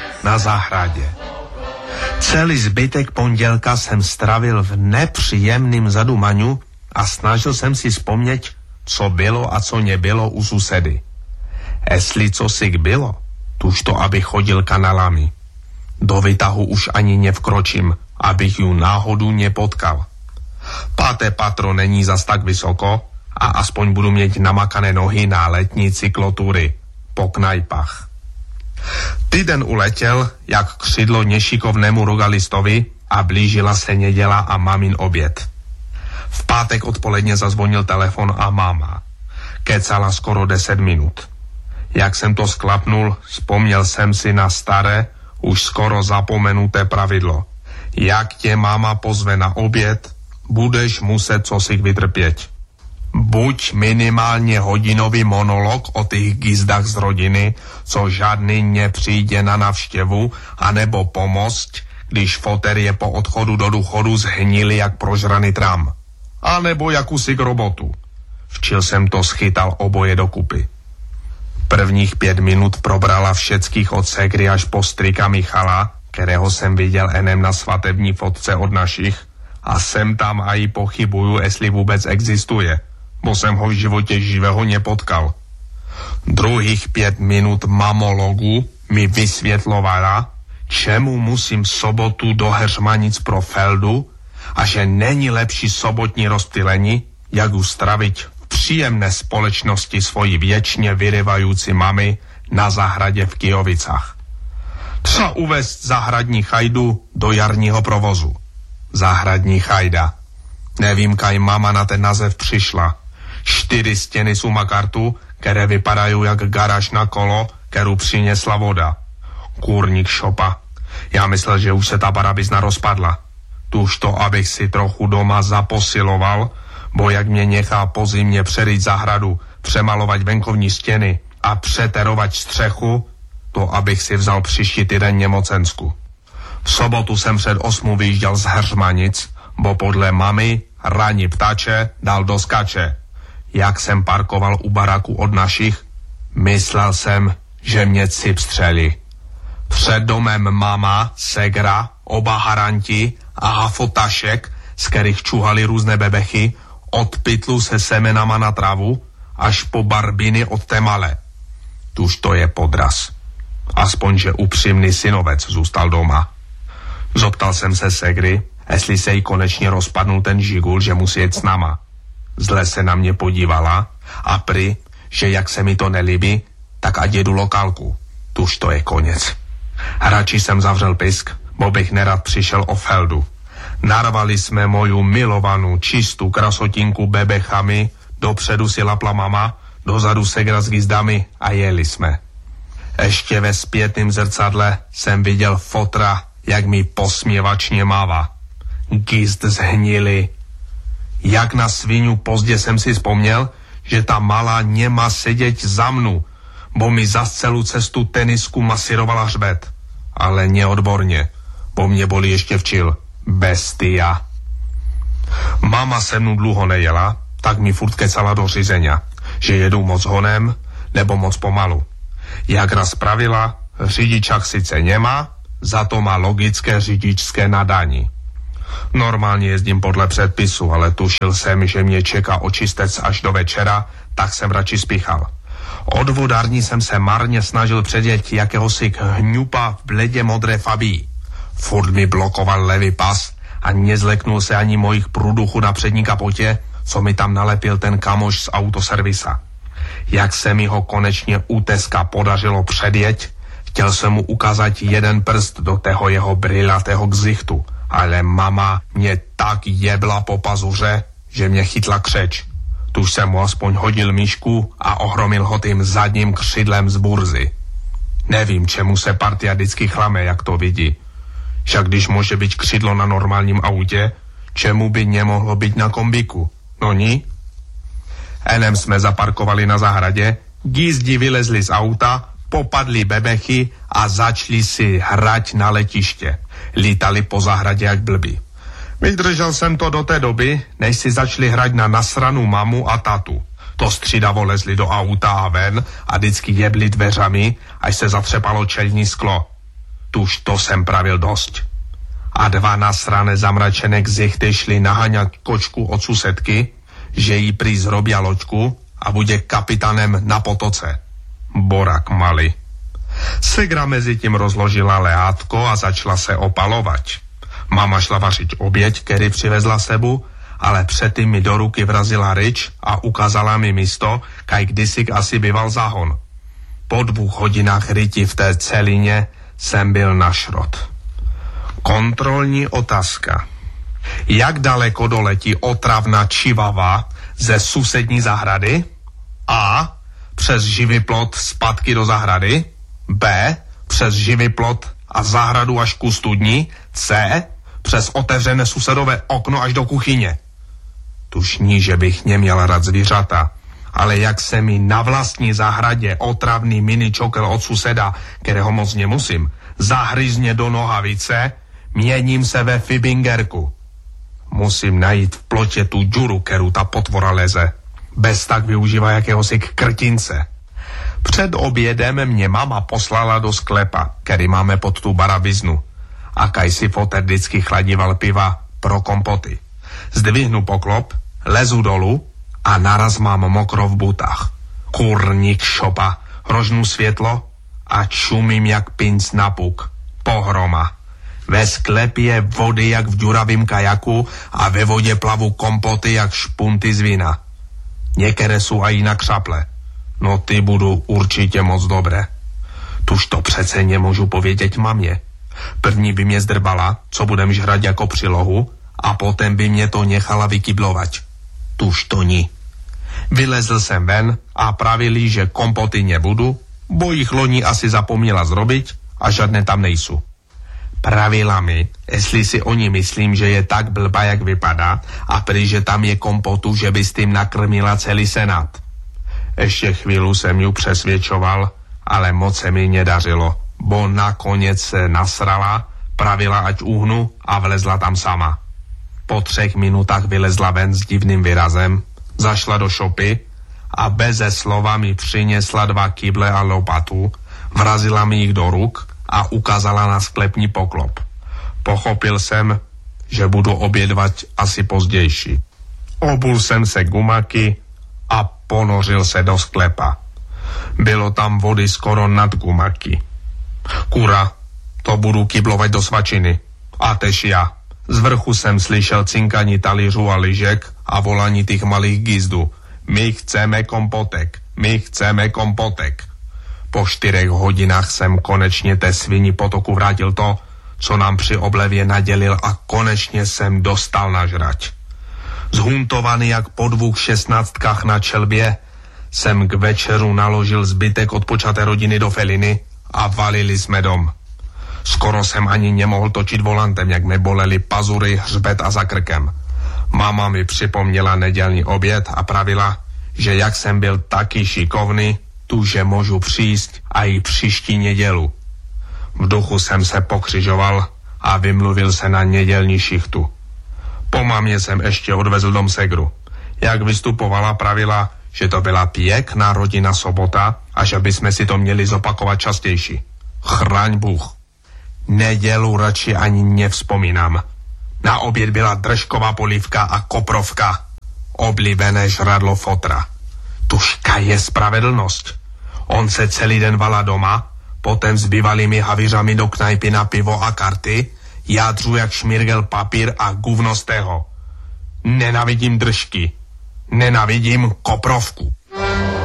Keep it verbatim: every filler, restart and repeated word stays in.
na zahradě. Celý zbytek pondělka jsem stravil v nepříjemným zadumaňu a snažil jsem si vzpomnět, co bylo a co nebylo u susedy. Jestli co si bylo, tuž to, aby chodil kanálami. Do výtahu už ani nevkročím, abych ju náhodu nepotkal. Páté patro není zas tak vysoko a aspoň budu mít namakané nohy na letní cyklotúry po knajpách. Týden uletěl jak křidlo nešikovnému rogalistovi a blížila se neděla a mamin oběd. V pátek odpoledne zazvonil telefon a máma. Kecala skoro deset minut. Jak jsem to sklapnul, vzpomněl jsem si na staré, už skoro zapomenuté pravidlo. Jak tě máma pozve na oběd, budeš muset cosi vytrpět. Buď minimálně hodinový monolog o těch gizdách z rodiny, co žádný nepřijde na navštěvu, anebo pomoct, když foter je po odchodu do důchodu zhnili jak prožraný tram. A nebo jakousi robotu. Včil jsem to schytal oboje dokupy. Prvních pět minut probrala všeckých od ségry až po strika Michala, kterého jsem viděl enem na svatební fotce od našich, a sem tam a i pochybuju, jestli vůbec existuje, bo jsem ho v životě živého nepotkal. Druhých pět minut mamologu mi vysvětlovala, čemu musím sobotu do Heřmanic pro Feldu a že není lepší sobotní rozptylení, jak ju stravit v příjemné společnosti svojí věčně vyryvající mamy na zahradě v Kyjovicách. Třeba uvést zahradní chajdu do jarního provozu. Zahradní chajda. Nevím, kaj mama na ten název přišla. Čtyři stěny sumakartu, které vypadají jak garáž na kolo, kterou přinesla voda. Kůrník šopa. Já myslel, že už se ta barabizna rozpadla. Tuž to, abych si trochu doma zaposiloval, bo jak mě nechá po zimě přerýt zahradu, přemalovat venkovní stěny a přeterovat střechu, to abych si vzal příští týden nemocensku. V sobotu jsem před osmu vyjížděl z Heřmanic, bo podle mamy ranní ptače dal do skače. Jak jsem parkoval u baraku od našich, myslel jsem, že mě cip střelí. Před domem mama, segra, oba haranti a hafotašek, z kterých čuhali různé bebechy, od pytlu se semenama na travu až po barbiny od té malé. Tuž to je podraz. Aspoň, že upřímný synovec zůstal doma. Zoptal jsem se segry, jestli se jí konečně rozpadnul ten žigul, že musí jet s náma. Zle se na mě podívala a prý, že jak se mi to nelíbí, tak ať jedu lokálku. Tuž to je konec. Radši jsem zavřel pisk, bo bych nerad přišel o Feldu. Narvali jsme moju milovanou čistou krasotinku bebechami, dopředu si lapla mama, dozadu segra s gizdami a jeli jsme. Ještě ve zpětném zrcadle jsem viděl fotra, jak mi posměvačně mává. Gizd zhnili. Jak na sviňu pozdě jsem si vzpomněl, že ta malá nemá sedět za mnou, bo mi za celou cestu tenisku masírovala hřbet. Ale neodborně, bo mě bolí ještě včil. Bestia. Mama se mnou dlouho nejela, tak mi furt kecala do řízenia, že jedu moc honem nebo moc pomalu. Jak raz pravila, řidičák sice nemá, za to má logické řidičské nadání. Normálně jezdím podle předpisu, ale tušil jsem, že mě čeká očistec až do večera, tak jsem radši spíchal. Od vodární jsem se marně snažil předjet jakéhosi hňupa v bledě modré Fabii. Furt mi blokoval levý pas a nezleknul se ani mojich průduchů na přední kapotě, co mi tam nalepil ten kamoš z autoservisa. Jak se mi ho konečně u Teska podařilo předjet, chtěl jsem mu ukázat jeden prst do tého jeho brilatého ksichtu, ale mama mě tak jebla po pazuře, že mě chytla křeč. Tuž jsem mu aspoň hodil míšku a ohromil ho tím zadním křidlem z burzy. Nevím, čemu se partia vždycky chlame, jak to vidí. Však když může být křidlo na normálním autě, čemu by nemohlo být na kombíku? No ní? Enem jsme zaparkovali na zahradě, gizdi vylezli z auta, popadli bebechy a začali si hrať na letiště. Lítali po zahradě jak blbí. Vydržel jsem to do té doby, než si začali hrať na nasranou mamu a tatu. To střídavo lezli do auta a ven a vždycky jebli dveřami, až se zatřepalo čelní sklo. Tuž to jsem pravil dosť. A dva nasrané zamračené ksichty šli naháňať kočku od susedky, že jí prý zrobia loďku a bude kapitánem na potoce. Borak malý. Segra mezi tím rozložila leátko a začala se opalovať. Mama šla vařiť oběť, který přivezla sebu, ale předtím mi do ruky vrazila ryč a ukázala mi místo, kaj kdysi asi býval zahon. Po dvou hodinách ryti v té celině jsem byl na šrot. Kontrolní otázka. Jak daleko doletí otravná čivava ze susední zahrady? A. Přes živý plot zpátky do zahrady. B. Přes živý plot a zahradu až ku studni. C. Přes otevřené susedové okno až do kuchyně. Tušní, že bych neměl rád zvířata, ale jak se mi na vlastní zahradě otravný miničokel od suseda, kterého moc nemusím, zahryzne do nohavice, měním se ve fibingerku. Musím najít v plotě tu džuru, kterou ta potvora leze. Bez tak využívá jakéhosi krtince. Před obědem mě mama poslala do sklepa, který máme pod tu barabiznu. A kaj si foter vždycky chladival piva pro kompoty. Zdvihnu poklop, lezu dolu a naraz mám mokro v butách. Kurník šopa, rožnu světlo a čumím jak pinc na puk. Pohroma. Ve sklepě vody jak v ďuravým kajaku a ve vodě plavu kompoty jak špunty z vína. Některé jsou aj jinak šaple. No ty budou určitě moc dobré. Tuž to přece nemůžu povědět mamě. První by mě zdrbala, co budem žrať jako přilohu, a potom by mě to nechala vykyblovat. Tuž to ní. Vylezl jsem ven a pravili, že kompoty nebudu, bo jich loni asi zapomněla zrobiť a žádné tam nejsou. Pravila mi, jestli si oni myslím, že je tak blbá, jak vypadá, a prý, že tam je kompotu, že by s tím nakrmila celý senát. Ještě chvíli jsem ju přesvědčoval, ale moc se mi nedařilo, bo nakonec se nasrala, pravila, ať uhnu, a vlezla tam sama. Po třech minutách vylezla ven s divným výrazem, zašla do šopy a beze slova mi přinesla dva kyble a lopatu, vrazila mi jich do ruk a ukázala na sklepní poklop. Pochopil jsem, že budu obědvat asi pozdější. Obul jsem se gumaky a ponořil se do sklepa. Bylo tam vody skoro nad gumaky. Kura, to budu kyblovat do svačiny. A tež já. Z vrchu jsem slyšel cinkaní talířů a lyžek a volání těch malých gizdů. My chceme kompotek, my chceme kompotek. Po čtyřech hodinách jsem konečně té svini potoku vrátil to, co nám při oblevě nadělil, a konečně jsem dostal nažrať. Zhuntovaný jak po dvou šestnáctkách na čelbě, jsem k večeru naložil zbytek odpočaté rodiny do feliny a valili jsme dom. Skoro jsem ani nemohl točit volantem, jak mi bolely pazury, hřbet a za krkem. Mama mi připomněla nedělní oběd a pravila, že jak jsem byl taky šikovný, tu, že můžu přijít a i příští nedělu. V duchu jsem se pokřižoval a vymluvil se na nedělní šichtu. Po mamě jsem ještě odvezl dom segru. Jak vystupovala, pravila, že to byla pěkná rodina sobota a že bychom si to měli zopakovat častější. Chraň Bůh. Nedělu radši ani nevzpomínám. Na oběd byla držková polívka a koprovka. Oblíbené žradlo fotra. Tužka je spravedlnost. On se celý den vala doma, potom s bývalými havířami do knajpy na pivo a karty, jádřu jak šmirgel papír a guvno z tého. Nenavidím držky. Nenavidím koprovku.